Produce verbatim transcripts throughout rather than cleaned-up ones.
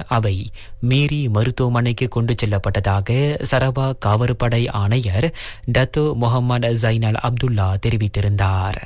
அவை மீறி மருத்துவமனைக்கு கொண்டு செல்லப்பட்டதாக சரவா காவற்படை ஆணையர் டத்தோ முகமது ஜைனல் அப்துல்லா தெரிவித்திருந்தார்.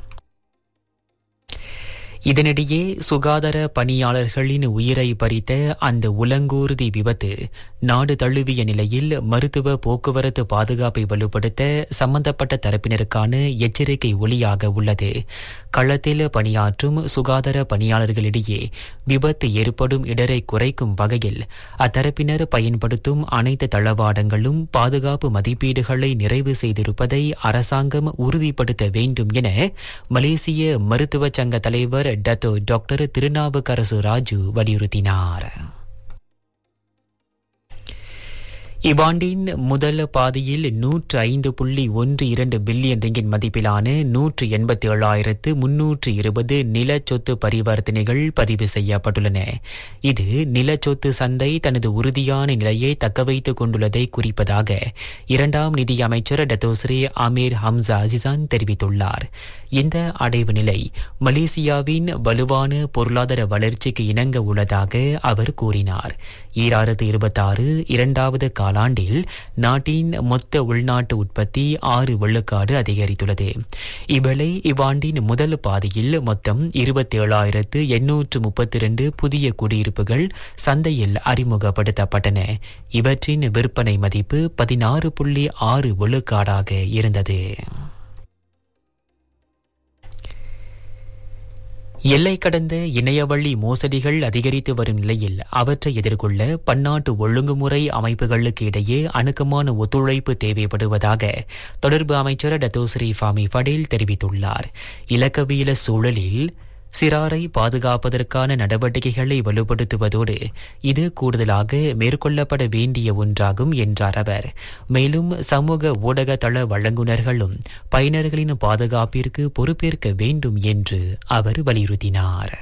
இதனிடையே சுகாதார பணியாளர்களின் உயிரை பறித்த அந்த உலங்கூர்தி விபத்து நாடு தழுவிய நிலையில் மருத்துவ போக்குவரத்து பாதுகாப்பை வலுப்படுத்த சம்பந்தப்பட்ட தரப்பினருக்கான எச்சரிக்கை ஒலியாக உள்ளது. களத்தில் பணியாற்றும் சுகாதார பணியாளர்களிடையே விபத்து ஏற்படும் இடரை குறைக்கும் வகையில் அத்தரப்பினர் பயன்படுத்தும் அனைத்து தளவாடங்களும் பாதுகாப்பு மதிப்பீடுகளை நிறைவு செய்திருப்பதை அரசாங்கம் உறுதிப்படுத்த வேண்டும் என மலேசிய மருத்துவ சங்க தலைவர் டத்தோ டாக்டர் திருநாவுக்கரசு ராஜு வலியுறுத்தினார். இவ்வாண்டின் முதல் பாதியில் நூற்று ஐந்து புள்ளி ஒன்று இரண்டு பில்லியன் ரிங்கின் மதிப்பிலான நூற்று எண்பத்தி ஏழாயிரத்து முன்னூற்று இருபது நிலச்சொத்து பரிவர்த்தனைகள் பதிவு செய்யப்பட்டுள்ளன. இது நிலச்சொத்து சந்தை தனது உறுதியான நிலையை தக்கவைத்துக் கொண்டுள்ளதை குறிப்பதாக இரண்டாம் நிதி அமைச்சர் டத்தோஸ்ரீ அமீர் ஹம்சா அசிசான் தெரிவித்துள்ளார். இந்த அடைவு நிலை மலேசியாவின் வலுவான பொருளாதார வளர்ச்சிக்கு இணங்க உள்ளதாக அவர் கூறினார். ஈராயிரத்து இருபத்தாறு இரண்டாவது காலாண்டில் நாட்டின் மொத்த உள்நாட்டு உற்பத்தி ஆறு விழுக்காடு அதிகரித்துள்ளது. இவ்வேளை இவ்வாண்டின் முதல் பாதியில் மொத்தம் இருபத்தி ஏழாயிரத்து எண்ணூற்று முப்பத்தி இரண்டு புதிய குடியிருப்புகள் சந்தையில் அறிமுகப்படுத்தப்பட்டன. இவற்றின் விற்பனை மதிப்பு பதினாறு புள்ளி ஆறு விழுக்காடாக இருந்தது. எல்லை கடந்த இணையவழி மோசடிகள் அதிகரித்து வரும் நிலையில் அவற்றை எதிர்கொள்ள பன்னாட்டு ஒழுங்குமுறை அமைப்புகளுக்கு இடையே அணுக்கமான ஒத்துழைப்பு தேவைப்படுவதாக தொடர்பு அமைச்சர் டத்தோஸ்ரீ ஃபாமி படேல் தெரிவித்துள்ளார். இலக்கவியல சூழலில் சிறாரை பாதுகாப்பதற்கான நடவடிக்கைகளை வலுப்படுத்துவதோடு இது கூடுதலாக மேற்கொள்ளப்பட வேண்டிய ஒன்றாகும் என்றார் அவர். மேலும் சமூக ஊடக தள வழங்குநர்களும் பயனர்களின் பாதுகாப்பிற்கு பொறுப்பேற்க வேண்டும் என்று அவர் வலியுறுத்தினார்.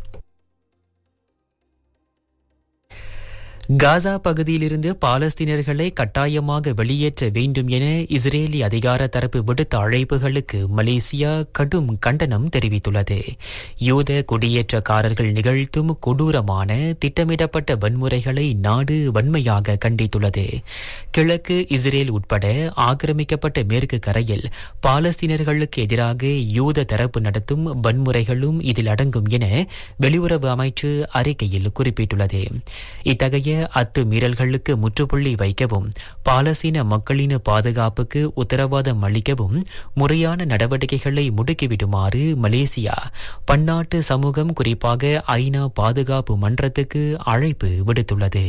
காசா பகுதியிலிருந்து பாலஸ்தீனர்களை கட்டாயமாக வெளியேற்ற வேண்டும் என இஸ்ரேலி அதிகார தரப்பு விடுத்த அழைப்புகளுக்கு மலேசியா கடும் கண்டனம் தெரிவித்துள்ளது. யூத குடியேற்றக்காரர்கள் நிகழ்த்தும் கொடூரமான திட்டமிடப்பட்ட வன்முறைகளை நாடு வன்மையாக கண்டித்துள்ளது. கிழக்கு இஸ்ரேல் உட்பட ஆக்கிரமிக்கப்பட்ட மேற்கு கரையில் பாலஸ்தீனர்களுக்கு எதிராக யூத தரப்பு நடத்தும் வன்முறைகளும் இதில் அடங்கும் என வெளியுறவு அமைச்சு அறிக்கையில் குறிப்பிட்டுள்ளது. இத்தகைய அத்துமீறல்களுக்கு முற்றுப்புள்ளி வைக்கவும் பாலஸ்தீன மக்களின் பாதுகாப்புக்கு உத்தரவாதம் அளிக்கவும் முறையான நடவடிக்கைகளை முடுக்கிவிடுமாறு மலேசியா பன்னாட்டு சமூகம் குறிப்பாக ஐநா பாதுகாப்பு மன்றத்துக்கு அழைப்பு விடுத்துள்ளது.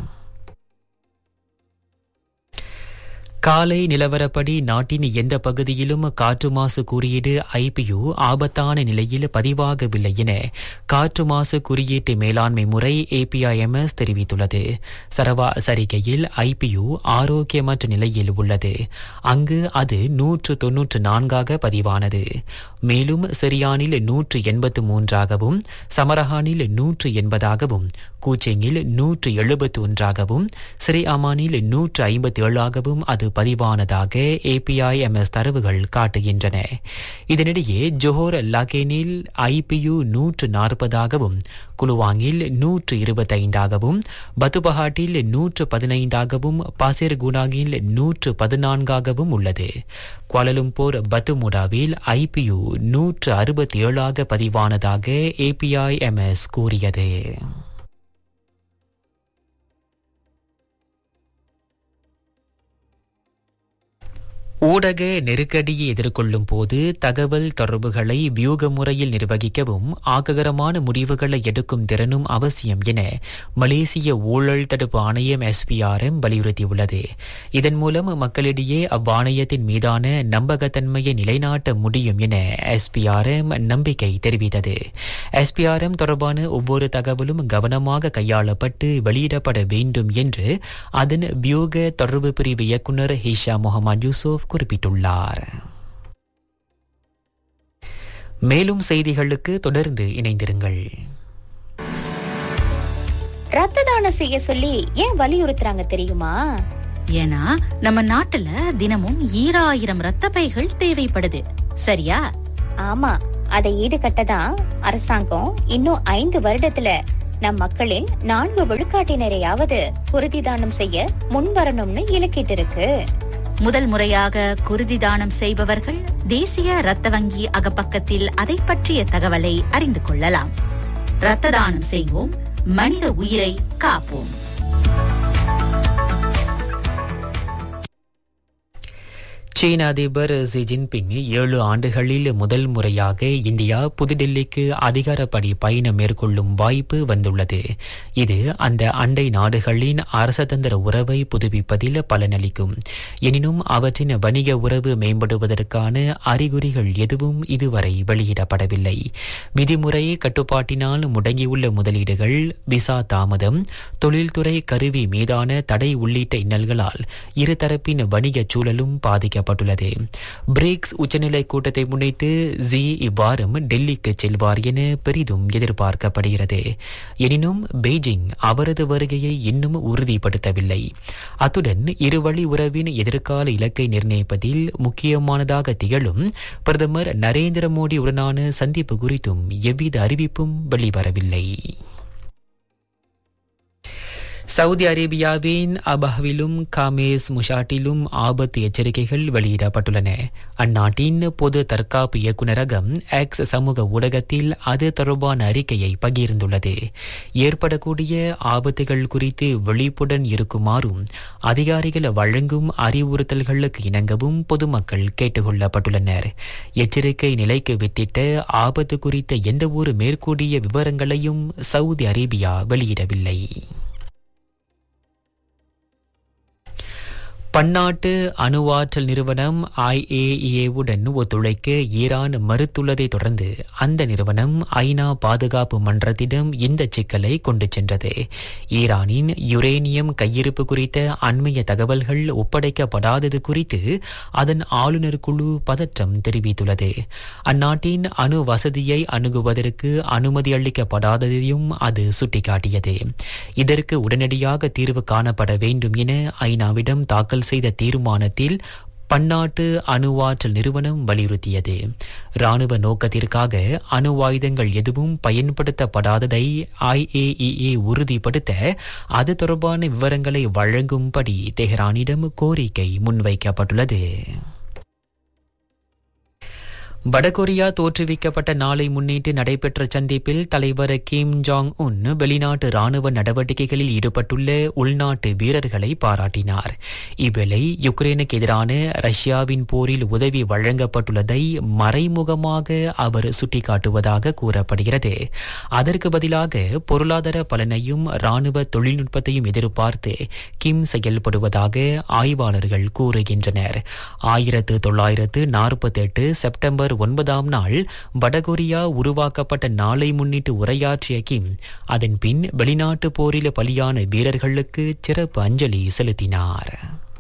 காலை நிலவரப்படி நாட்டின் எந்த பகுதியிலும் காற்று மாசு குறியீடு ஐபியு ஆபத்தான நிலையில் பதிவாகவில்லை என காற்று மாசு குறியீட்டு மேலாண்மை முறை ஏபிஐஎம்எஸ் தெரிவித்துள்ளது. சரவா அறிக்கையில் ஐபியு ஆரோக்கியமற்ற நிலையில் உள்ளது. அங்கு அது நூற்று தொன்னூற்று நான்காக பதிவானது. மேலும் சிரியானில் நூற்று எண்பத்து மூன்றாகவும் சமரஹானில் நூற்று எண்பதாகவும் கூச்செங்கில் நூற்று எழுபத்தி ஒன்றாகவும் ஸ்ரீ அமானில் நூற்று ஐம்பத்தி ஏழாகவும் அது பதிவானதாக ஏபிஐஎம்எஸ் தரவுகள் காட்டுகின்றன. இதனிடையே ஜோஹர் லகேனில் ஐபியு நூற்று நாற்பதாகவும் குலுவாங்கில் நூற்று இருபத்தைந்தாகவும் பத்துபஹாட்டில் நூற்று பதினைந்தாகவும் பாசிர் குனாகில் நூற்று பதினான்காகவும் உள்ளது. குவாலலும்பூர் பத்துமுடாவில் ஐபியு நூற்று அறுபத்தி ஏழாக பதிவானதாக ஏபிஐஎம்எஸ் கூறியது. ஊடக நெருக்கடியை எதிர்கொள்ளும் போது தகவல் தொடர்புகளை வியூக முறையில் நிர்வகிக்கவும் ஆக்ககரமான முடிவுகளை எடுக்கும் திறனும் அவசியம் என மலேசிய ஊழல் தடுப்பு ஆணையம் எஸ்பிஆர்எம் வலியுறுத்தியுள்ளது. இதன் மூலம் மக்களிடையே அவ்வாணையத்தின் மீதான நம்பகத்தன்மையை நிலைநாட்ட முடியும் என எஸ்பிஆர்எம் நம்பிக்கை தெரிவித்தது. எஸ்பிஆர்எம் தொடர்பான ஒவ்வொரு தகவலும் கவனமாக கையாளப்பட்டு வெளியிடப்பட வேண்டும் என்று அதன் வியூக தொடர்பு பிரிவு இயக்குநர் ஹிஷா முகமது யூசுப் குறிப்பிட்டுள்ளார். மேலும் செய்திகளுக்கு தொடர்ந்து இணைந்திருங்கள். ரத்த தானம் செய்ய சொல்லி ஏன் வலியுறுத்துறாங்க தெரியுமா? ஏன்னா நம்ம நாட்டுல தினமும் ஈராயிரம் ரத்த பைகள் தேவைப்படுது. சரியா? ஆமா, அதை ஈடுகட்டதான் அரசாங்கம் இன்னும் ஐந்து வருடத்துல நம் மக்களின் நான்கு விழுக்காட்டினரையாவது குருதி தானம் செய்ய முன்வரணும்னு இலக்கிட்டு இருக்கு. முதல் முறையாக குருதி தானம் செய்பவர்கள் தேசிய இரத்த வங்கி அகப்பக்கத்தில் அதை பற்றிய தகவலை அறிந்து கொள்ளலாம். இரத்த தானம் செய்வோம், மனித உயிரை காப்போம். சீன அதிபர் ஜி ஜின்பிங் ஏழு ஆண்டுகளில் முதல் முறையாக இந்தியா புதுடெல்லிக்கு அதிகாரப்படி பயணம் மேற்கொள்ளும் வாய்ப்பு வந்துள்ளது. இது அந்த அண்டை நாடுகளின் அரசதந்திர உறவை புதுப்பிப்பதில் பலனளிக்கும். எனினும் அவற்றின் வணிக உறவு மேம்படுவதற்கான அறிகுறிகள் எதுவும் இதுவரை வெளியிடப்படவில்லை. விதிமுறை கட்டுப்பாட்டினால் முடங்கியுள்ள முதலீடுகள், விசா தாமதம், தொழில்துறை கருவி மீதான தடை உள்ளிட்ட இன்னல்களால் இருதரப்பின் வணிகச் சூழலும் பாதிக்கப்பட்டது. பிரிக்ஸ் உச்சநிலை கூட்டத்தை முன்னிட்டு ஜி இவ்வாரம் டெல்லிக்கு செல்வார் என பெரிதும் எதிர்பார்க்கப்படுகிறது. எனினும் பெய்ஜிங் அவரது வருகையை இன்னும் உறுதிப்படுத்தவில்லை. அத்துடன் இருவழி உறவின் எதிர்கால இலக்கை நிர்ணயிப்பதில் முக்கியமானதாக திகழும் பிரதமர் நரேந்திர மோடி உடனான சந்திப்பு குறித்தும் எவ்வித அறிவிப்பும் வெளிவரவில்லை. சவுதி அரேபியாவின் அபஹ்விலும் காமேஸ் முஷாட்டிலும் ஆபத்து எச்சரிக்கைகள் வெளியிடப்பட்டுள்ளன. அந்நாட்டின் பொது தற்காப்பு இயக்குநரகம் எக்ஸ் சமூக ஊடகத்தில் அது தொடர்பான அறிக்கையை பகிர்ந்துள்ளது. ஏற்படக்கூடிய ஆபத்துகள் குறித்து விழிப்புடன் இருக்குமாறும் அதிகாரிகள் வழங்கும் அறிவுறுத்தல்களுக்கு இணங்கவும் பொதுமக்கள் கேட்டுக்கொள்ளப்பட்டுள்ளனர். எச்சரிக்கை நிலைக்கு வித்திட்ட ஆபத்து குறித்த எந்தவொரு மேற்கூடிய விவரங்களையும் சவுதி அரேபியா வெளியிடவில்லை. பன்னாட்டு அணுவாற்றல் நிறுவனம் ஐ ஏ இ ஏ-உடன் ஒத்துழைக்க ஈரான் மறுத்துள்ளதை தொடர்ந்து அந்த நிறுவனம் ஐநா பாதுகாப்பு மன்றத்திடம் இந்த சிக்கலை கொண்டு சென்றது. ஈரானின் யுரேனியம் கையிருப்பு குறித்த அண்மைய தகவல்கள் ஒப்படைக்கப்படாதது குறித்து அதன் ஆளுநர் குழு பதற்றம் தெரிவித்துள்ளது. அந்நாட்டின் அணு வசதியை அணுகுவதற்கு அனுமதி அளிக்கப்படாததையும் அது சுட்டிக்காட்டியது. இதற்கு உடனடியாக தீர்வு காணப்பட வேண்டும் என ஐநாவிடம் தாக்கல் செய்த தீர்மானத்தில் பன்னாட்டு அணுவாற்றல் நிறுவனம் வலியுறுத்தியது. ராணுவ நோக்கத்திற்காக அணு ஆயுதங்கள் எதுவும் பயன்படுத்தப்படாததை ஐ ஏ இ ஏ உறுதிப்படுத்த அது தொடர்பான விவரங்களை வழங்கும்படி தெஹ்ரானிடம் கோரிக்கை முன்வைக்கப்பட்டுள்ளது. வடகொரியா தோற்றுவிக்கப்பட்ட நாளை முன்னிட்டு நடைபெற்ற சந்திப்பில் தலைவர் கிம் ஜாங் உன் வெளிநாட்டு ராணுவ நடவடிக்கைகளில் ஈடுபட்டுள்ள உள்நாட்டு வீரர்களை பாராட்டினார். இவ்வேளை யுக்ரைனுக்கு எதிரான ரஷ்யாவின் போரில் உதவி வழங்கப்பட்டுள்ளதை மறைமுகமாக அவர் சுட்டிக்காட்டுவதாக கூறப்படுகிறது. அதற்கு பதிலாக பொருளாதார பலனையும் ராணுவ தொழில்நுட்பத்தையும் எதிர்பார்த்து கிம் செயல்படுவதாக ஆய்வாளர்கள் கூறுகின்றனர். ஆயிரத்து தொள்ளாயிரத்து நாற்பத்தி எட்டு செப்டம்பர் ஒன்பதாம் நாள் வடகொரியா உருவாக்கப்பட்ட நாளை முன்னிட்டு உரையாற்றிய கிம் அதன் பின் வெளிநாட்டு போரில் பலியான வீரர்களுக்கு சிறப்பு அஞ்சலி செலுத்தினார்.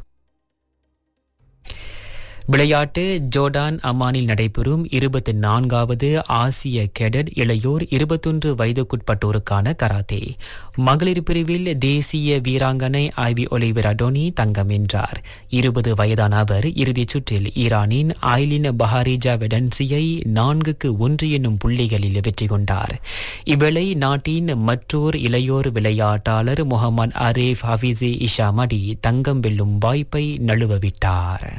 விளையாட்டு. ஜோர்டான் அம்மானில் நடைபெறும் இருபத்தி நான்காவது ஆசிய கேடட் இளையோர் இருபத்தொன்று வயதுக்குட்பட்டோருக்கான கராத்தே மகளிர் பிரிவில் தேசிய வீராங்கனை ஐவி ஒலிவிரா டோனி தங்கம் வென்றார். இருபது வயதான அவர் இறுதிச் சுற்றில் ஈரானின் ஐலின் பஹாரிஜா வெடன்சியை நான்குக்கு ஒன்று என்னும் புள்ளிகளில் வெற்றி கொண்டார். இவ்வேளை நாட்டின் மற்றோர் இளையோர் விளையாட்டாளர் முகமது அரேஃப் ஹஃபீசி இஷாமடி தங்கம் வெல்லும் வாய்ப்பை நழுவவிட்டார்.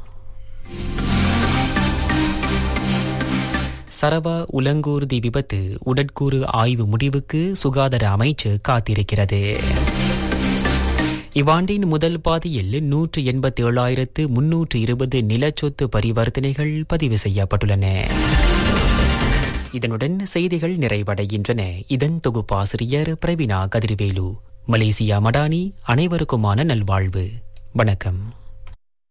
சரவா உலங்கூர்தி விபத்து உடற்கூறு ஆய்வு முடிவுக்கு சுகாதார அமைச்சு காத்திருக்கிறது. இவ்வாண்டின் முதல் பாதியில் நூற்று எண்பத்தி ஏழாயிரத்து முன்னூற்று இருபது நிலச்சொத்து பரிவர்த்தனைகள் பதிவு செய்யப்பட்டுள்ளன. இதனுடன் செய்திகள் நிறைவடைகின்றன. இதன் தொகுப்பாசிரியர் பிரவீனா கதிர்வேலு. மலேசியா மடானி. அனைவருக்குமான நல்வாழ்வு. வணக்கம்.